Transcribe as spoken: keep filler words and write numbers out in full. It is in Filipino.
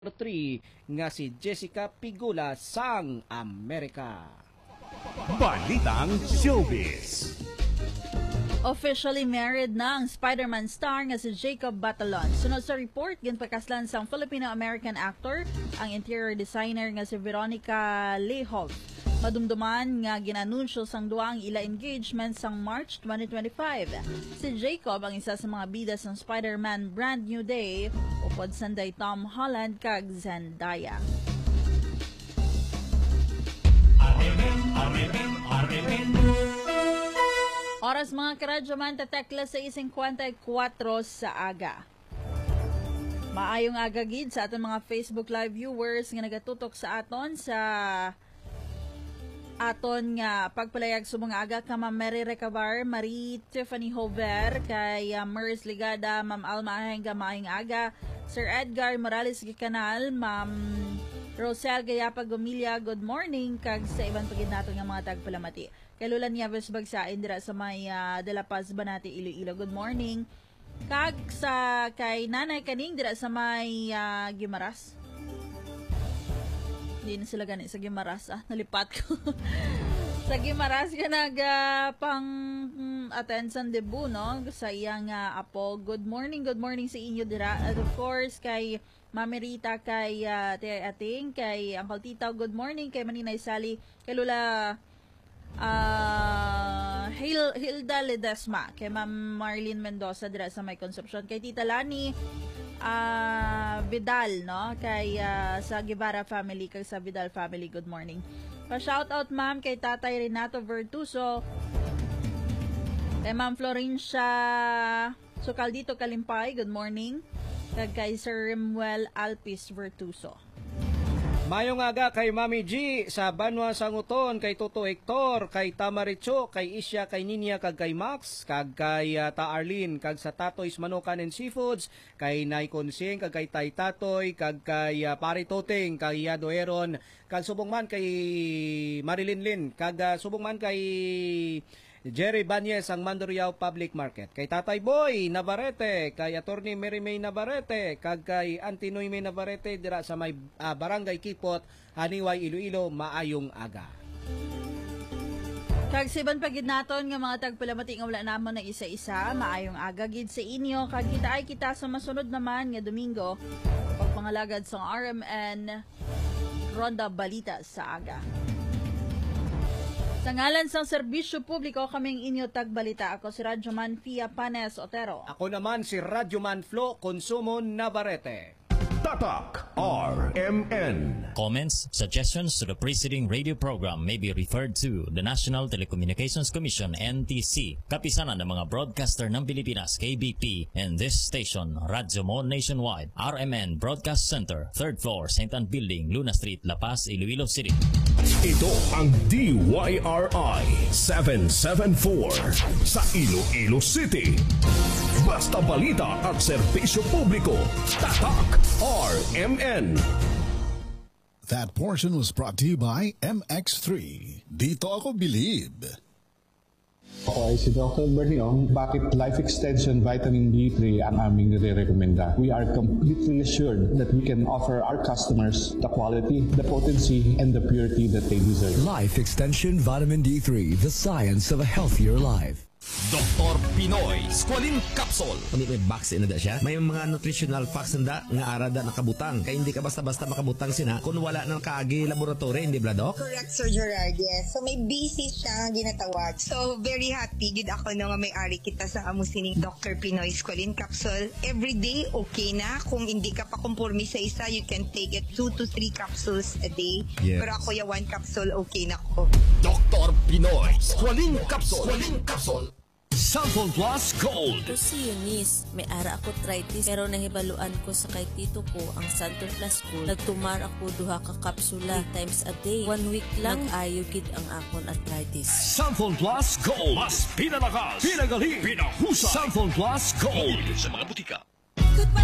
three nga si Jessica Pigula sang Amerika. Balitang Showbiz. Officially married na ang Spider-Man star nga si Jacob Batalon. Sunod sa report, ginpakaslan sang Filipino-American actor ang interior designer nga si Veronica Lehov. Madumduman nga ginanunsyo sang duwa ang ila engagement sang March twenty twenty-five. Si Jacob ang isa sa mga bida sang Spider-Man Brand New Day upod sanday Tom Holland kag Zendaya. Oras mga karadyoman, tatekla sa isang kwenta-kwatro sa aga. Maayong aga gid sa aton mga Facebook Live viewers nga nagatutok sa aton sa aton nga pagpalayag sa mga aga ka Ma'am Mary Recabar, Marie Tiffany Hover, kay uh, Mers Ligada, Ma'am Alma Ahenga, maayong aga, Sir Edgar Morales Gicanal, Ma'am Rosel Gayapa Gumilya, good morning, kag sa ibang pagid nato nga mga tagpalamati. Kay Lula Nieves Bagsain dira sa may uh, De La Paz Banati Iloilo, good morning. Kag sa kay Nanay Kaning dira sa may uh, Gimaras. Hindi na sila gani sa Gimaras, ah, nalipat ko. Sa Gimaras ka nag uh, pang um, attention debut, no? Sa iyang uh, apo, good morning, good morning sa inyo dira. At of course, kay Mami Rita, kay uh, Tia Ating, kay Uncle Titaw, good morning, kay Maninay Sally, kay Lula uh, Hil Hilda Ledesma, kay Ma'am Marlene Mendoza dira sa may Concepcion, kay Tita Lani uh, Vidal, no? Kay uh, sa Guevara family, kay sa Vidal family, good morning. Pa-shoutout ma'am kay Tatay Renato Vertuso, kay Ma'am Florencia Socaldito Kalimpay, good morning. Kag kay Sir Remuel Alpis Vertuso. Mayong aga kay Mami G sa Banwa Sanguton, kay Toto Hector, kay Tamaricho, kay Isya, kay Ninya, kag kay Max, kag kay uh, Ta Arlene, kag sa Tatoy's Manukan and Seafoods, kay Nay Consing, kag kay Tay Tatoy, kag kay uh, Pari Toteng, kay Yado Heron, kag subong man kay Marilyn Lin, kag uh, subong man kay Jerry Banyes ang Mandurriao Public Market, kay Tatay Boy Navarrete, kay Attorney Mary May Navarrete, kag kay Antinoy May Navarrete dira sa may uh, Barangay Kipot, Haniway, Iloilo, maayong aga. Kag siban pagid naton nga mga tagpalamati nga wala namon na isa-isa, maayong aga gid sa inyo. Kag kita ay kita sa masunod naman nga Domingo pagpangalagad sa R M N Ronda Balita sa aga. Sa ngalan sa serbisyo publiko, kaming inyo tagbalita. Ako si Radyoman Fia Panes Otero. Ako naman si Radyoman Flo Consumo Navarrete. Tatak R M N. Comments, suggestions to the preceding radio program may be referred to the National Telecommunications Commission N T C, kapisanan ng mga broadcaster ng Pilipinas K B P, and this station, Radyo Mo Nationwide, R M N Broadcast Center, third floor, Saint Anne Building, Luna Street, La Paz, Iloilo City. Ito ang D Y R I seven seven four sa Iloilo City. Basta balita at serbisyo publiko. Tatak R M N. That portion was brought to you by M X three. Dito ako believe. Ako ay si Doctor Berniong. Bakit Life Extension Vitamin D three ang aming nire-recommenda? We are completely assured that we can offer our customers the quality, the potency, and the purity that they deserve. Life Extension Vitamin D three, the science of a healthier life. Doktor Pinoy Squalene Capsule. Kung may vaccine na da siya, may mga nutritional facts na nga arada nakabutang. Kaya hindi ka basta-basta makabutang sina kung wala ng kaagi laboratory, hindi ba, Doc? Correct, Sir Gerard, yes. So may B C siya ginatawag. So very happy gid ako no nga may-ari kita sa amo sining Doktor Pinoy Squalene Capsule. Every day, okay na. Kung hindi ka pa kumpormi sa isa, you can take it two to three capsules a day. Yes. Pero ako yung one capsule, okay na ko. Doktor Pinoy Squalene Capsule. Squalene Capsule. Sample Plus Gold. Ito si Eunice, may ara ako arthritis pero nahibaluan ko sa kay tito ko ang Sample Plus Gold. Nagtumar ako duha ka kapsula three times a day. One week lang nag-ayo gid ang akon arthritis. Sample Plus Gold. Mas pinalakas, pinagaling, pinahusay. Sample Plus Gold. Sa mga butika.